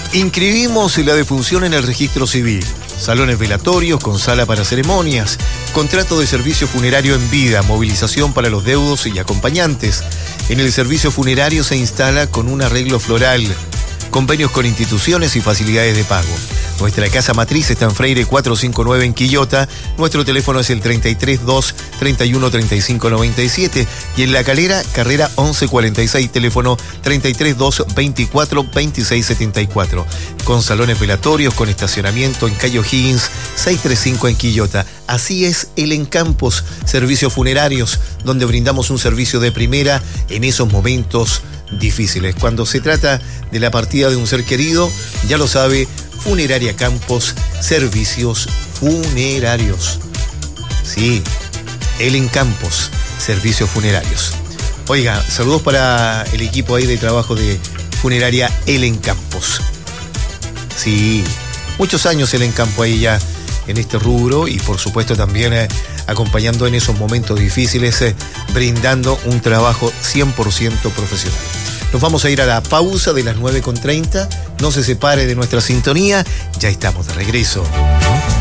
Inscribimos la defunción en el registro civil. Salones velatorios con sala para ceremonias, contrato de servicio funerario en vida, movilización para los deudos y acompañantes. En el servicio funerario se instala con un arreglo floral, convenios con instituciones y facilidades de pago. Nuestra casa matriz está en Freire 459 en Quillota. Nuestro teléfono es el 332 31 35 97 y en La Calera, carrera 1146, teléfono 332 24 26 74. Con salones velatorios, con estacionamiento en calle O'Higgins 635 en Quillota. Así es el Encampos, servicios funerarios, donde brindamos un servicio de primera en esos momentos difíciles. Cuando se trata de la partida de un ser querido, ya lo sabe, Funeraria Campos, servicios funerarios. Sí, el Encampos, servicios funerarios. Oiga, saludos para el equipo ahí de trabajo de Funeraria El Encampos. Sí, muchos años el Encampo ahí ya en este rubro y por supuesto también acompañando en esos momentos difíciles, brindando un trabajo 100% profesional. Nos vamos a ir a la pausa de las 9:30. No se separe de nuestra sintonía. Ya estamos de regreso.